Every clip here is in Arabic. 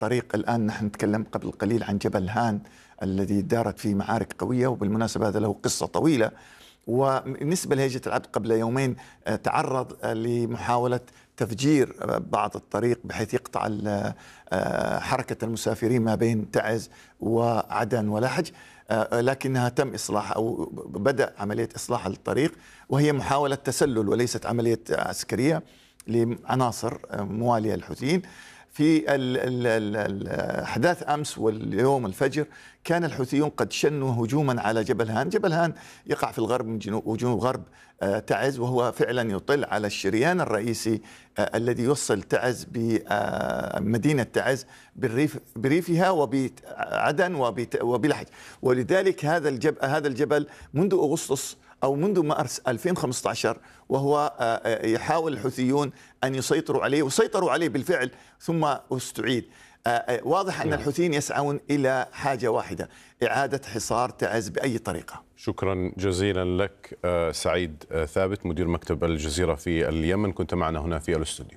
الطريق الآن نحن نتكلم قبل قليل عن جبل هان الذي دارت فيه معارك قوية، وبالمناسبة هذا له قصة طويلة. وبالنسبة لهيجة العبد قبل يومين تعرض لمحاولة تفجير بعض الطريق بحيث يقطع حركة المسافرين ما بين تعز وعدن ولحج، لكنها تم إصلاح أو بدأ عملية إصلاح الطريق، وهي محاولة تسلل وليست عملية عسكرية لعناصر موالية للحوثيين. في الأحداث أمس واليوم الفجر كان الحوثيون قد شنوا هجوما على جبل هان. جبل هان يقع في الغرب من جنوب غرب تعز، وهو فعلا يطل على الشريان الرئيسي الذي يوصل تعز بمدينة تعز بريفها وبعدن وبلحج. ولذلك هذا الجبل منذ أغسطس أو منذ مارس 2015 وهو يحاول الحوثيون أن يسيطروا عليه، وسيطروا عليه بالفعل ثم استعيد. واضح أن الحوثيين يسعون إلى حاجة واحدة: إعادة حصار تعز بأي طريقة. شكرا جزيلا لك سعيد ثابت، مدير مكتب الجزيرة في اليمن، كنت معنا هنا في الاستوديو.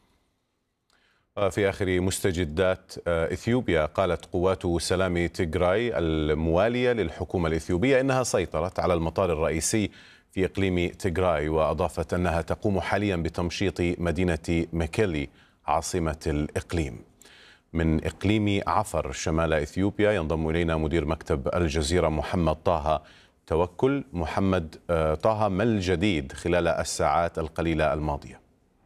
في آخر مستجدات إثيوبيا، قالت قوات سلام تيغراي الموالية للحكومة الإثيوبية إنها سيطرت على المطار الرئيسي في إقليم تيغراي، وأضافت أنها تقوم حاليا بتمشيط مدينة ميكيلي عاصمة الإقليم. من إقليم عفر شمال إثيوبيا ينضم إلينا مدير مكتب الجزيرة محمد طه توكل. محمد طه، ما الجديد خلال الساعات القليلة الماضية؟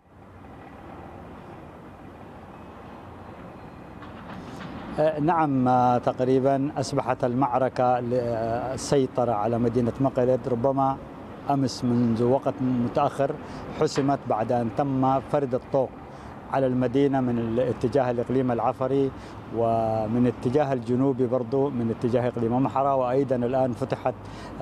نعم، تقريبا أصبحت المعركة السيطرة على مدينة مقلد ربما أمس منذ وقت متأخر حسمت بعد أن تم فرد الطوق على المدينة من الاتجاه الإقليم العفري ومن الاتجاه الجنوبي برضو من اتجاه إقليم أمحرة. وأيضا الآن فتحت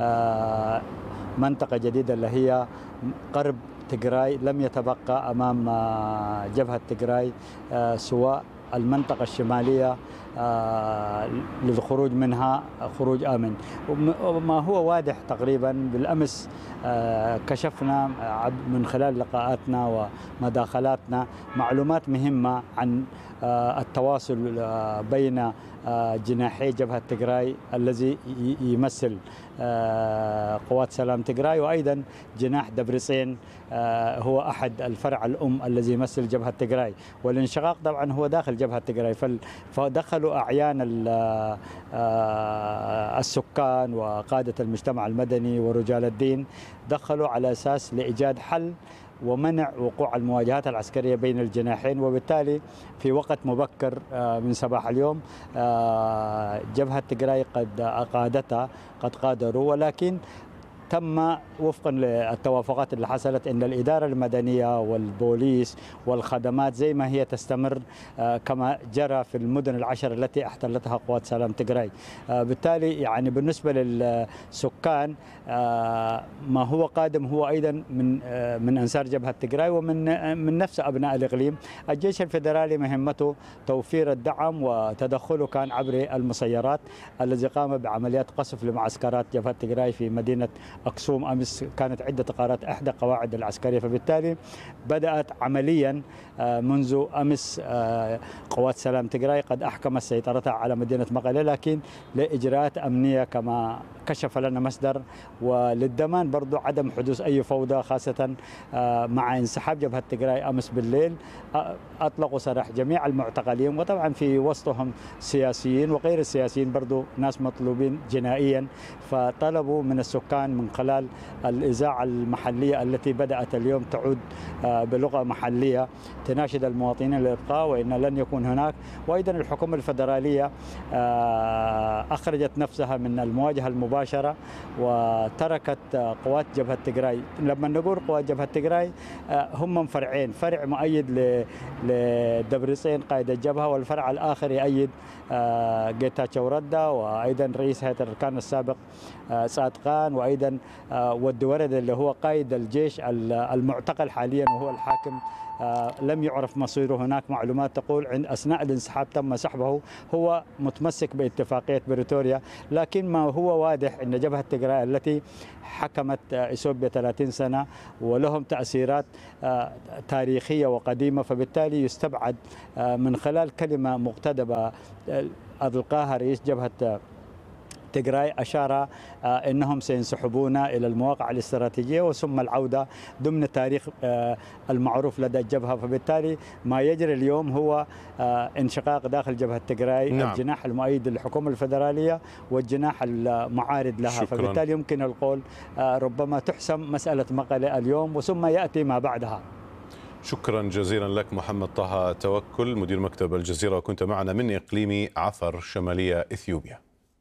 منطقة جديدة اللي هي قرب تيغراي. لم يتبقى أمام جبهة تيغراي سواء المنطقة الشمالية للخروج منها خروج آمن. وما هو واضح تقريبا بالأمس كشفنا من خلال لقاءاتنا ومداخلاتنا معلومات مهمة عن التواصل بين جناحي جبهة تيغراي الذي يمثل قوات سلام تيغراي، وأيضا جناح دبريسين هو أحد الفرع الأم الذي يمثل جبهة تيغراي. والانشقاق طبعا هو داخل جبهة تيغراي، فدخلوا أعيان السكان وقادة المجتمع المدني ورجال الدين، دخلوا على أساس لإيجاد حل ومنع وقوع المواجهات العسكرية بين الجناحين. وبالتالي في وقت مبكر من صباح اليوم جبهة تيغراي قد قادروا، ولكن تم وفقا للتوافقات اللي حصلت ان الاداره المدنيه والبوليس والخدمات زي ما هي تستمر كما جرى في المدن العشر التي احتلتها قوات سلام تيغراي. بالتالي يعني بالنسبه للسكان ما هو قادم هو ايضا من انصار جبهه تيغراي ومن نفس ابناء الاقليم. الجيش الفيدرالي مهمته توفير الدعم وتدخله كان عبر المسيرات الذي قام بعمليات قصف لمعسكرات جبهه تيغراي في مدينه أكسوم. أمس كانت عدة غارات إحدى قواعد العسكرية، فبالتالي بدأت عمليا منذ أمس قوات سلام تيغراي قد أحكمت سيطرتها على مدينة مقلة، لكن لإجراءات أمنية كما كشف لنا مصدر، وللضمان برضو عدم حدوث أي فوضى، خاصة مع انسحاب جبهة تيغراي أمس بالليل. أطلقوا سراح جميع المعتقلين، وطبعا في وسطهم سياسيين وغير السياسيين برضو ناس مطلوبين جنائيا. فطلبوا من السكان من خلال الإذاعة المحلية التي بدأت اليوم تعود بلغة محلية تناشد المواطنين الإبقاء وإن لن يكون هناك. وأيضا الحكومة الفدرالية أخرجت نفسها من المواجهة المباشرة وتركت قوات جبهة تيغراي. لما نقول قوات جبهة تيغراي هم من فرعين: فرع مؤيد لدبريسين قائد الجبهة، والفرع الآخر يؤيد جيتاتشو ردا، وأيضا رئيس هيئة الأركان السابق سعد قان، وأيضا والدورد اللي هو قائد الجيش المعتقل حاليا وهو الحاكم لم يعرف مصيره. هناك معلومات تقول أثناء الانسحاب تم سحبه، هو متمسك باتفاقية بريتوريا. لكن ما هو واضح أن جبهة تيغراي التي حكمت إثيوبيا 30 سنة ولهم تأثيرات تاريخية وقديمة، فبالتالي يستبعد من خلال كلمة مقتضبة ألقاها رئيس جبهة تيغراي أشار أنهم سينسحبون إلى المواقع الاستراتيجية وثم العودة ضمن التاريخ المعروف لدى الجبهة. فبالتالي ما يجري اليوم هو انشقاق داخل جبهة تيغراي، نعم. الجناح المؤيد للحكومة الفدرالية والجناح المعارض لها. شكرا. فبالتالي يمكن القول ربما تحسم مسألة مقلة اليوم وثم يأتي ما بعدها. شكرا جزيلا لك محمد طه توكل مدير مكتب الجزيرة، وكنت معنا من إقليم عفر شمالية إثيوبيا.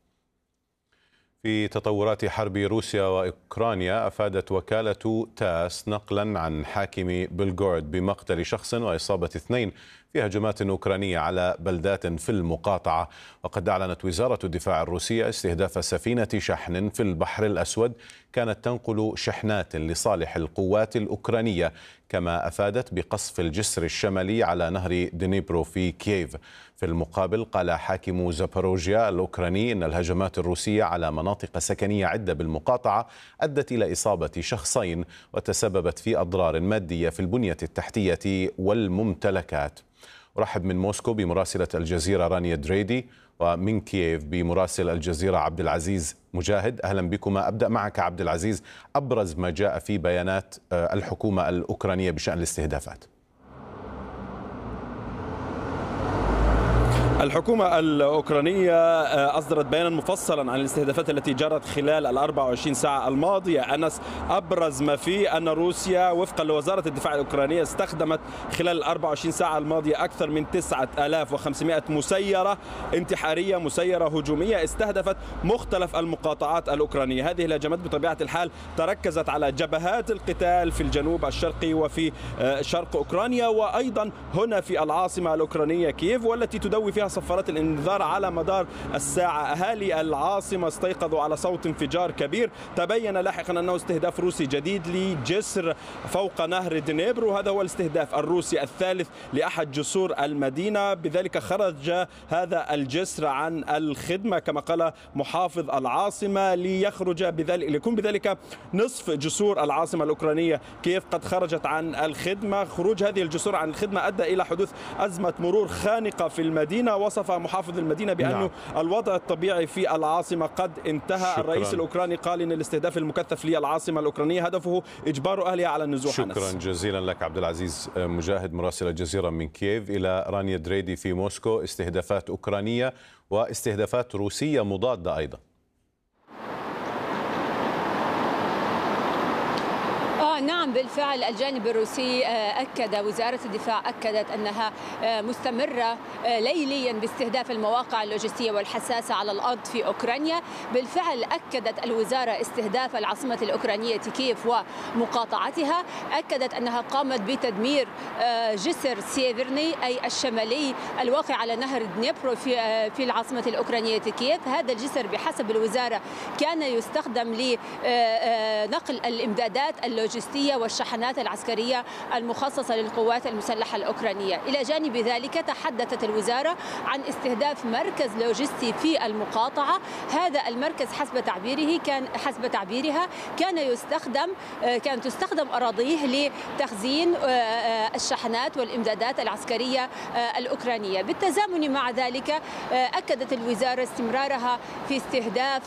في تطورات حرب روسيا وأوكرانيا، أفادت وكالة تاس نقلا عن حاكم بلغورود بمقتل شخص وإصابة 2 في هجمات أوكرانية على بلدات في المقاطعة. وقد أعلنت وزارة الدفاع الروسية استهداف سفينة شحن في البحر الأسود كانت تنقل شحنات لصالح القوات الأوكرانية، كما أفادت بقصف الجسر الشمالي على نهر دنيبرو في كييف. في المقابل قال حاكم زاباروجيا الأوكراني إن الهجمات الروسية على مناطق سكنية عدة بالمقاطعة أدت إلى إصابة شخصين وتسببت في أضرار مادية في البنية التحتية والممتلكات. أرحب من موسكو بمراسلة الجزيرة رانيا دريدي، ومن كييف بمراسل الجزيرة عبد العزيز مجاهد. أهلا بكما. أبدأ معك عبد العزيز، أبرز ما جاء في بيانات الحكومة الأوكرانية بشأن الاستهدافات. الحكومة الأوكرانية أصدرت بيانا مفصلا عن الاستهدافات التي جرت خلال 24 ساعة الماضية. أنس، أبرز ما فيه أن روسيا وفقا لوزارة الدفاع الأوكرانية استخدمت خلال 24 ساعة الماضية أكثر من 9500 مسيرة انتحارية، مسيرة هجومية استهدفت مختلف المقاطعات الأوكرانية. هذه الهجمات بطبيعة الحال تركزت على جبهات القتال في الجنوب الشرقي وفي شرق أوكرانيا، وأيضا هنا في العاصمة الأوكرانية كييف، والتي تدوي فيها صفارات الانذار على مدار الساعة. أهالي العاصمة استيقظوا على صوت انفجار كبير. تبين لاحقا أنه استهداف روسي جديد لجسر فوق نهر دنيبرو، وهذا هو الاستهداف الروسي الثالث لأحد جسور المدينة. بذلك خرج هذا الجسر عن الخدمة كما قال محافظ العاصمة، ليكون بذلك نصف جسور العاصمة الأوكرانية كيف قد خرجت عن الخدمة. خروج هذه الجسور عن الخدمة أدى إلى حدوث أزمة مرور خانقة في المدينة. وصف محافظ المدينة بأنه الوضع الطبيعي في العاصمة قد انتهى. شكرا. الرئيس الأوكراني قال إن الاستهداف المكثف للعاصمة الأوكرانية هدفه إجبار أهلها على النزوح. شكرا جزيلا لك عبد العزيز مجاهد مراسل الجزيرة من كييف. إلى رانيا دريدي في موسكو، استهدافات أوكرانية واستهدافات روسية مضادة أيضا. نعم بالفعل، الجانب الروسي وزارة الدفاع أكدت أنها مستمرة ليليا باستهداف المواقع اللوجستية والحساسة على الأرض في أوكرانيا. بالفعل أكدت الوزارة استهداف العاصمة الأوكرانية كييف ومقاطعتها. أكدت أنها قامت بتدمير جسر سيفرني أي الشمالي الواقع على نهر دنيبرو في العاصمة الأوكرانية كييف. هذا الجسر بحسب الوزارة كان يستخدم لنقل الإمدادات اللوجستية والشحنات العسكرية المخصصة للقوات المسلحة الأوكرانية. إلى جانب ذلك تحدثت الوزارة عن استهداف مركز لوجستي في المقاطعة. هذا المركز حسب تعبيرها كانت تستخدم أراضيه لتخزين الشحنات والإمدادات العسكرية الأوكرانية. بالتزامن مع ذلك أكدت الوزارة استمرارها في استهداف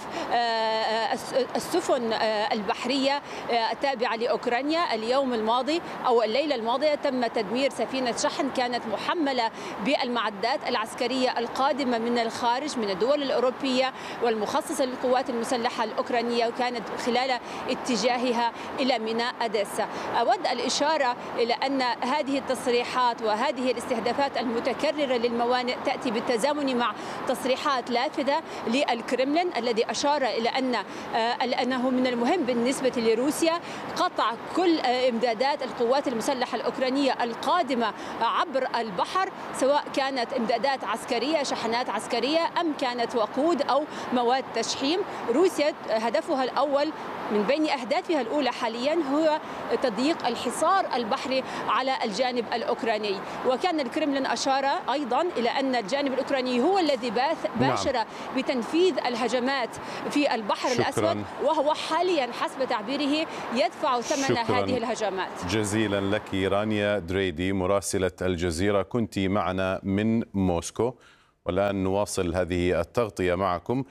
السفن البحرية التابعة لأوكرانيا. اليوم الماضي أو الليلة الماضية تم تدمير سفينة شحن كانت محملة بالمعدات العسكرية القادمة من الخارج من الدول الأوروبية والمخصصة للقوات المسلحة الأوكرانية، وكانت خلال اتجاهها إلى ميناء أديسا. أود الإشارة إلى أن هذه التصريحات وهذه الاستهدافات المتكررة للموانئ تأتي بالتزامن مع تصريحات لافتة للكرملين الذي أشار إلى أنه من المهم بالنسبة لروسيا قطع كل كل إمدادات القوات المسلحة الأوكرانية القادمة عبر البحر، سواء كانت إمدادات عسكرية، شحنات عسكرية، أم كانت وقود أو مواد تشحيم. روسيا هدفها الأول من بين أهدافها الأولى حاليا هو تضييق الحصار البحري على الجانب الأوكراني. وكان الكرملين أشار أيضا إلى أن الجانب الأوكراني هو الذي باشر بتنفيذ الهجمات في البحر الأسود، وهو حاليا حسب تعبيره يدفع ثمن هذه الهجمات. جزيلا لك رانيا دريدي مراسلة الجزيرة، كنت معنا من موسكو. والآن نواصل هذه التغطية معكم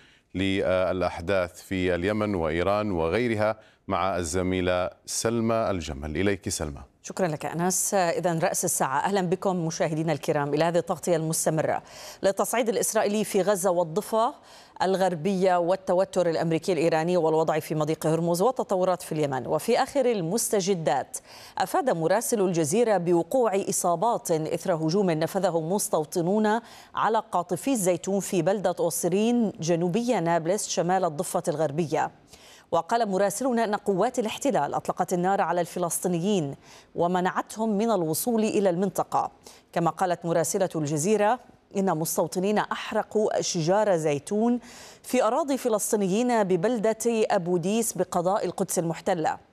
للأحداث في اليمن وإيران وغيرها مع الزميلة سلمى الجمل. إليك سلمى. شكرا لك أنس. إذن رأس الساعة، أهلا بكم مشاهدينا الكرام إلى هذه التغطية المستمرة للتصعيد الإسرائيلي في غزة والضفة الغربية والتوتر الأمريكي الإيراني والوضع في مضيق هرمز والتطورات في اليمن. وفي آخر المستجدات، أفاد مراسل الجزيرة بوقوع إصابات إثر هجوم نفذه مستوطنون على قاطفي الزيتون في بلدة أوسرين جنوبية نابلس شمال الضفة الغربية. وقال مراسلنا أن قوات الاحتلال أطلقت النار على الفلسطينيين ومنعتهم من الوصول إلى المنطقة. كما قالت مراسلة الجزيرة إن مستوطنين أحرقوا أشجار زيتون في أراضي فلسطينيين ببلدة أبو ديس بقضاء القدس المحتلة.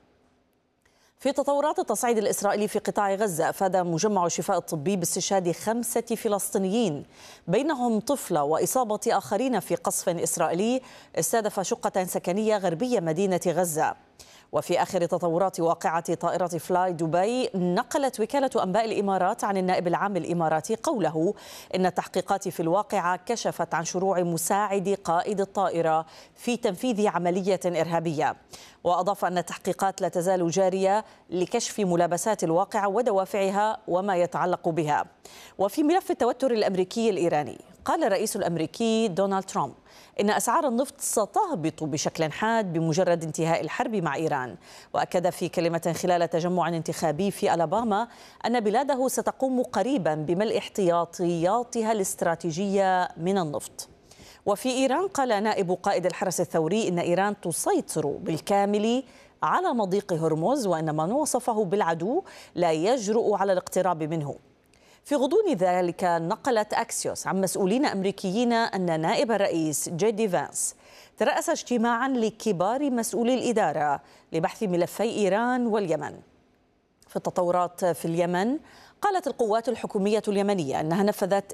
في تطورات التصعيد الإسرائيلي في قطاع غزة، أفاد مجمع الشفاء الطبي باستشهاد 5 فلسطينيين بينهم طفلة وإصابة آخرين في قصف إسرائيلي استهدف شقة سكنية غربية مدينة غزة. وفي آخر تطورات واقعة طائرة فلاي دبي، نقلت وكالة أنباء الإمارات عن النائب العام الإماراتي قوله إن التحقيقات في الواقعة كشفت عن شروع مساعد قائد الطائرة في تنفيذ عملية إرهابية. وأضاف أن التحقيقات لا تزال جارية لكشف ملابسات الواقعة ودوافعها وما يتعلق بها. وفي ملف التوتر الأمريكي الإيراني، قال الرئيس الأمريكي دونالد ترامب إن أسعار النفط ستهبط بشكل حاد بمجرد انتهاء الحرب مع إيران. وأكد في كلمة خلال تجمع انتخابي في ألاباما أن بلاده ستقوم قريبا بملء احتياطياتها الاستراتيجية من النفط. وفي إيران، قال نائب قائد الحرس الثوري إن إيران تسيطر بالكامل على مضيق هرمز، وأن من وصفه بالعدو لا يجرؤ على الاقتراب منه. في غضون ذلك، نقلت أكسيوس عن مسؤولين أمريكيين أن نائب الرئيس جي دي فانس ترأس اجتماعا لكبار مسؤولي الإدارة لبحث ملفي إيران واليمن. في التطورات في اليمن، قالت القوات الحكومية اليمنية أنها نفذت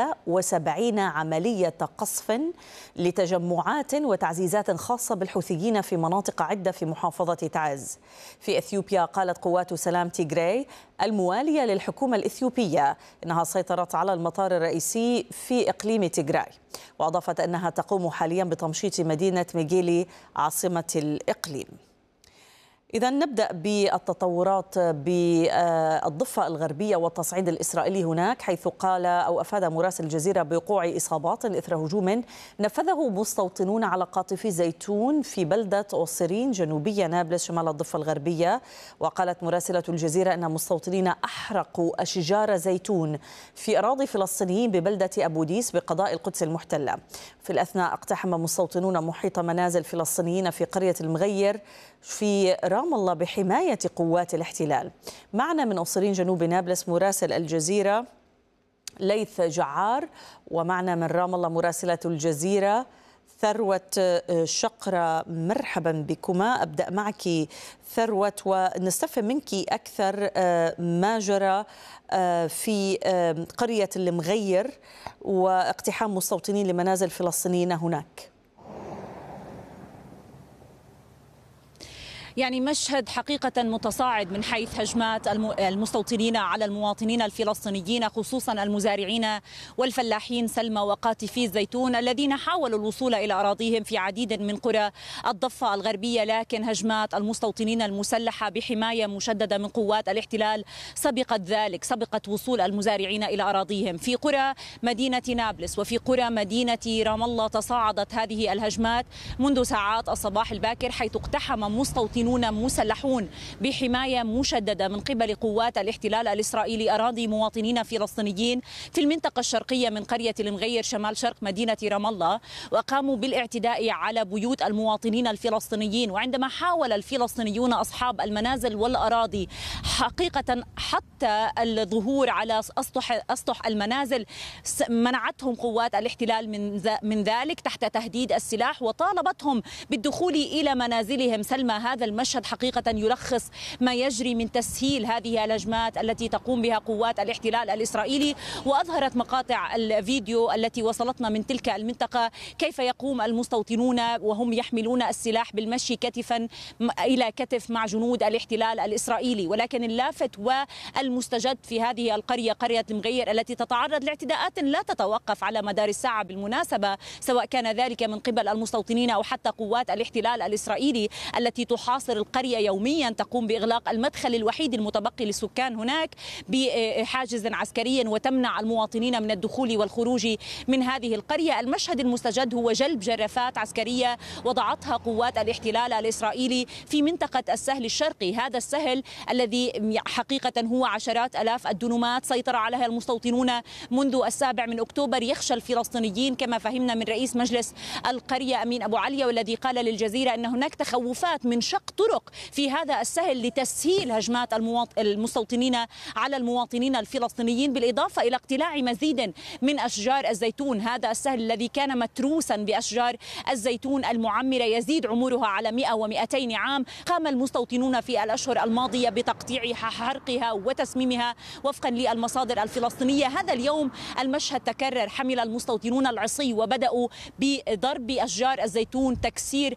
71 عملية قصف لتجمعات وتعزيزات خاصة بالحوثيين في مناطق عدة في محافظة تعز. في إثيوبيا، قالت قوات سلام تيغراي الموالية للحكومة الإثيوبية إنها سيطرت على المطار الرئيسي في إقليم تيغراي، وأضافت أنها تقوم حاليا بتمشيط مدينة ميغيلي عاصمة الإقليم. إذا نبدأ بالتطورات بالضفة الغربية والتصعيد الإسرائيلي هناك، حيث قال أو أفاد مراسل الجزيرة بوقوع إصابات إثر هجوم نفذه مستوطنون على قاطفي زيتون في بلدة أوسرين جنوبية نابلس شمال الضفة الغربية. وقالت مراسلة الجزيرة أن مستوطنين أحرقوا أشجار زيتون في أراضي فلسطينيين ببلدة أبو ديس بقضاء القدس المحتلة. في الأثناء، اقتحم مستوطنون محيط منازل فلسطينيين في قرية المغير في رام الله بحماية قوات الاحتلال. معنا من أوسرين جنوب نابلس مراسل الجزيرة ليث جعار، ومعنا من رام الله مراسلة الجزيرة ثروة شقرة. مرحبا بكما. أبدأ معك ثروة ونستفهم منك أكثر ما جرى في قرية المغير واقتحام مستوطنين لمنازل فلسطينيين هناك. يعني مشهد حقيقة متصاعد من حيث هجمات المستوطنين على المواطنين الفلسطينيين، خصوصا المزارعين والفلاحين سلمى وقاطفي الزيتون الذين حاولوا الوصول إلى أراضيهم في عديد من قرى الضفة الغربية، لكن هجمات المستوطنين المسلحة بحماية مشددة من قوات الاحتلال سبقت ذلك، سبقت وصول المزارعين إلى أراضيهم. في قرى مدينة نابلس وفي قرى مدينة رام الله تصاعدت هذه الهجمات منذ ساعات الصباح الباكر، حيث اقتحم مستوطنون مستوطنون مسلحون بحماية مشددة من قبل قوات الاحتلال الإسرائيلي أراضي مواطنين فلسطينيين في المنطقة الشرقية من قرية المغير شمال شرق مدينة رام الله، وقاموا بالاعتداء على بيوت المواطنين الفلسطينيين. وعندما حاول الفلسطينيون أصحاب المنازل والأراضي حقيقة حتى الظهور على أسطح المنازل، منعتهم قوات الاحتلال من ذلك تحت تهديد السلاح وطالبتهم بالدخول إلى منازلهم. سلمى، هذا المشهد حقيقة يلخص ما يجري من تسهيل هذه الهجمات التي تقوم بها قوات الاحتلال الإسرائيلي. وأظهرت مقاطع الفيديو التي وصلتنا من تلك المنطقة كيف يقوم المستوطنون وهم يحملون السلاح بالمشي كتفا إلى كتف مع جنود الاحتلال الإسرائيلي. ولكن اللافت والمستجد في هذه القرية، قرية المغير التي تتعرض لاعتداءات لا تتوقف على مدار الساعة بالمناسبة، سواء كان ذلك من قبل المستوطنين أو حتى قوات الاحتلال الإسرائيلي التي تحاصر القرية يوميا، تقوم بإغلاق المدخل الوحيد المتبقي للسكان هناك بحاجز عسكري وتمنع المواطنين من الدخول والخروج من هذه القرية. المشهد المستجد هو جلب جرافات عسكرية وضعتها قوات الاحتلال الإسرائيلي في منطقة السهل الشرقي. هذا السهل الذي حقيقة هو عشرات آلاف الدنومات سيطر عليها المستوطنون منذ 7 أكتوبر. يخشى الفلسطينيين كما فهمنا من رئيس مجلس القرية أمين أبو علي، والذي قال للجزيرة أن هناك تخوفات من شق طرق في هذا السهل لتسهيل هجمات المستوطنين على المواطنين الفلسطينيين، بالإضافة إلى اقتلاع مزيد من أشجار الزيتون. هذا السهل الذي كان متروسا بأشجار الزيتون المعمرة يزيد عمرها على 100 و200 عام. قام المستوطنون في الأشهر الماضية بتقطيعها، حرقها وتسميمها وفقا للمصادر الفلسطينية. هذا اليوم المشهد تكرر، حمل المستوطنون العصي وبدأوا بضرب أشجار الزيتون، تكسير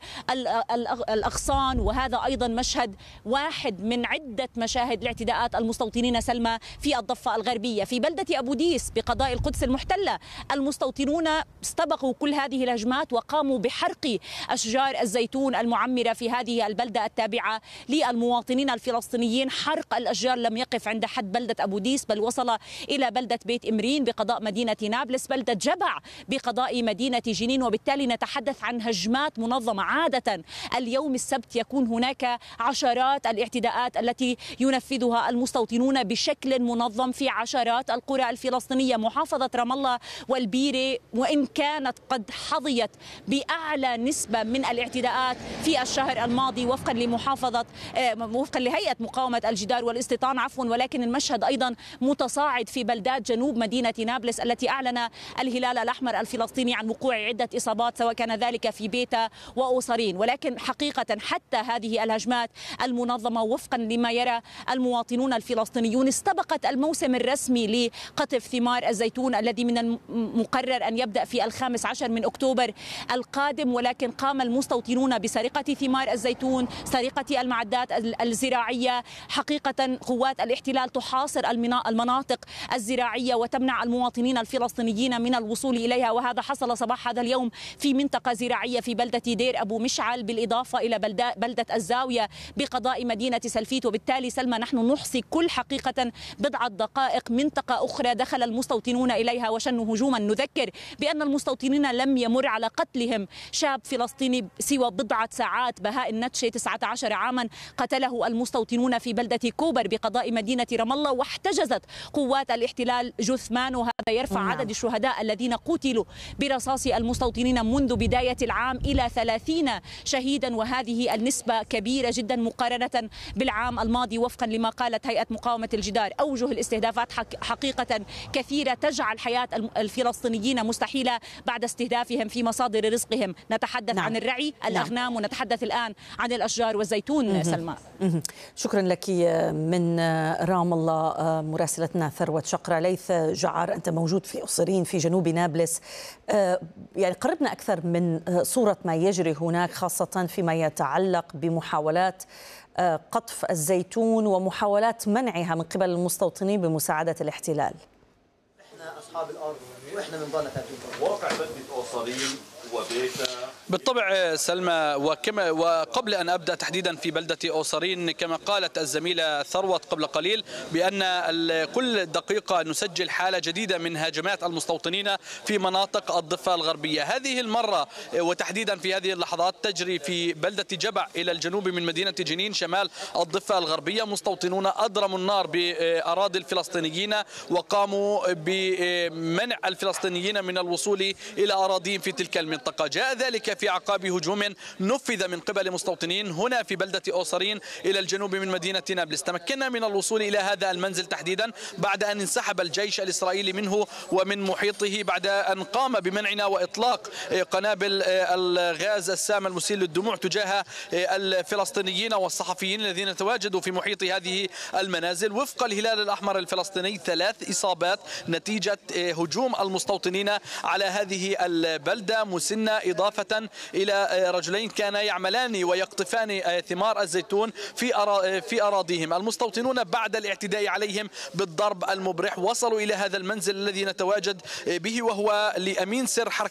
الأغصان، وهذا أيضا مشهد واحد من عدة مشاهد الاعتداءات المستوطنين سلمى في الضفة الغربية. في بلدة أبو ديس بقضاء القدس المحتلة المستوطنون استبقوا كل هذه الهجمات وقاموا بحرق أشجار الزيتون المعمرة في هذه البلدة التابعة للمواطنين الفلسطينيين. حرق الأشجار لم يقف عند حد بلدة أبو ديس، بل وصل إلى بلدة بيت إمرين بقضاء مدينة نابلس، بلدة جبع بقضاء مدينة جنين. وبالتالي نتحدث عن هجمات منظمة. عادة اليوم السبت يكون هناك عشرات الاعتداءات التي ينفذها المستوطنون بشكل منظم في عشرات القرى الفلسطينية. محافظة رام الله والبيرة وإن كانت قد حظيت بأعلى نسبة من الاعتداءات في الشهر الماضي وفقا لهيئة مقاومة الجدار والاستيطان ولكن المشهد أيضا متصاعد في بلدات جنوب مدينة نابلس التي أعلن الهلال الأحمر الفلسطيني عن وقوع عدة إصابات، سواء كان ذلك في بيتا وأوصرين. ولكن حقيقة حتى هذه الهجمات المنظمة وفقا لما يرى المواطنون الفلسطينيون استبقت الموسم الرسمي لقطف ثمار الزيتون الذي من المقرر أن يبدأ في 15 من أكتوبر القادم. ولكن قام المستوطنون بسرقة ثمار الزيتون، سرقة المعدات الزراعية. حقيقة قوات الاحتلال تحاصر المناطق الزراعية وتمنع المواطنين الفلسطينيين من الوصول إليها، وهذا حصل صباح هذا اليوم في منطقة زراعية في بلدة دير أبو مشعل، بالإضافة إلى بلدة الزاوية بقضاء مدينة سلفيت. وبالتالي سلمى نحن نحصي كل حقيقة بضعة دقائق منطقة أخرى دخل المستوطنون إليها وشنوا هجوما. نذكر بأن المستوطنين لم يمر على قتلهم شاب فلسطيني سوى بضعة ساعات، بهاء النتشي 19 عاما قتله المستوطنون في بلدة كوبر بقضاء مدينة رام الله، واحتجزت قوات الاحتلال جثمان، وهذا يرفع عدد الشهداء الذين قتلوا برصاص المستوطنين منذ بداية العام إلى 30 شهيدا، وهذه النسبة كبيرة جدا مقارنة بالعام الماضي وفقا لما قالت هيئة مقاومة الجدار. أوجه الاستهدافات حقيقة كثيرة تجعل حياة الفلسطينيين مستحيلة بعد استهدافهم في مصادر رزقهم. نتحدث عن الرعي، الأغنام، ونتحدث الآن عن الأشجار والزيتون. سلمى، شكرا لك من رام الله مراسلتنا ثروت شقرة. ليث جعار، أنت موجود في أوصرين في جنوب نابلس، يعني قربنا أكثر من صورة ما يجري هناك، خاصة فيما يتعلق بمحاولات قطف الزيتون ومحاولات منعها من قبل المستوطنين بمساعدة الاحتلال. احنا أصحاب الأرض وإحنا من ضمن واقع بلدة أوصرين وبيتا بالطبع سلمى، وقبل أن أبدأ تحديدا في بلدة أوصرين كما قالت الزميلة ثروت قبل قليل بأن كل دقيقة نسجل حالة جديدة من هجمات المستوطنين في مناطق الضفة الغربية. هذه المرة وتحديدا في هذه اللحظات تجري في بلدة جبع إلى الجنوب من مدينة جنين شمال الضفة الغربية مستوطنون أضرموا النار بأراضي الفلسطينيين وقاموا بمنع الفلسطينيين من الوصول إلى أراضيهم في تلك المنطقة. جاء ذلك في عقاب هجوم نفذ من قبل مستوطنين هنا في بلدة أوصرين إلى الجنوب من مدينة نابلس. تمكنا من الوصول إلى هذا المنزل تحديدا بعد أن انسحب الجيش الإسرائيلي منه ومن محيطه بعد أن قام بمنعنا وإطلاق قنابل الغاز السام المسيل للدموع تجاه الفلسطينيين والصحفيين الذين تواجدوا في محيط هذه المنازل. وفق الهلال الأحمر الفلسطيني 3 إصابات نتيجة هجوم المستوطنين على هذه البلدة مسنة، إضافة إلى رجلين كانا يعملان ويقطفان ثمار الزيتون في أراضيهم. المستوطنون بعد الاعتداء عليهم بالضرب المبرح وصلوا إلى هذا المنزل الذي نتواجد به، وهو لأمين سر حركة